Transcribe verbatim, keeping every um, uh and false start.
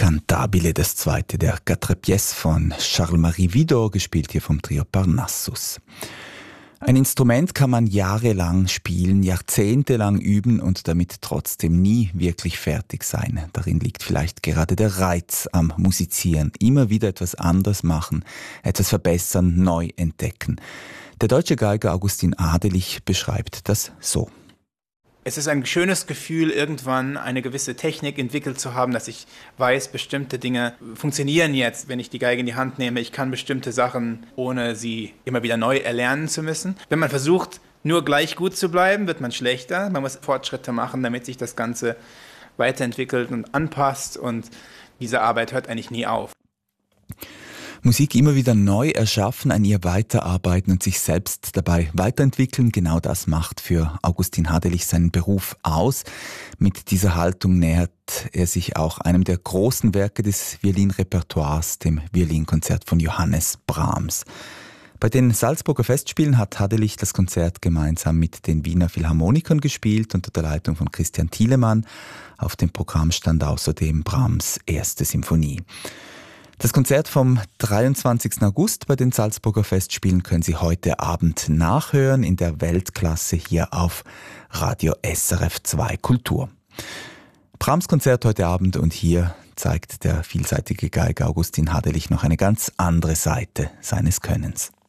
Cantabile, das zweite der Quatre Pièces von Charles-Marie Widor, gespielt hier vom Trio Parnassus. Ein Instrument kann man jahrelang spielen, jahrzehntelang üben und damit trotzdem nie wirklich fertig sein. Darin liegt vielleicht gerade der Reiz am Musizieren. Immer wieder etwas anders machen, etwas verbessern, neu entdecken. Der deutsche Geiger Augustin Adelich beschreibt das so. Es ist ein schönes Gefühl, irgendwann eine gewisse Technik entwickelt zu haben, dass ich weiß, bestimmte Dinge funktionieren jetzt, wenn ich die Geige in die Hand nehme. Ich kann bestimmte Sachen, ohne sie immer wieder neu erlernen zu müssen. Wenn man versucht, nur gleich gut zu bleiben, wird man schlechter. Man muss Fortschritte machen, damit sich das Ganze weiterentwickelt und anpasst. Und diese Arbeit hört eigentlich nie auf. Musik immer wieder neu erschaffen, an ihr weiterarbeiten und sich selbst dabei weiterentwickeln, genau das macht für Augustin Adelich seinen Beruf aus. Mit dieser Haltung nähert er sich auch einem der großen Werke des Violinrepertoires, dem Violinkonzert von Johannes Brahms. Bei den Salzburger Festspielen hat Adelich das Konzert gemeinsam mit den Wiener Philharmonikern gespielt, unter der Leitung von Christian Thielemann. Auf dem Programm stand außerdem Brahms' erste Symphonie. Das Konzert vom dreiundzwanzigsten August bei den Salzburger Festspielen können Sie heute Abend nachhören in der Weltklasse hier auf Radio S R F zwei Kultur. Brahms Konzert heute Abend, und hier zeigt der vielseitige Geiger Augustin Adelich noch eine ganz andere Seite seines Könnens.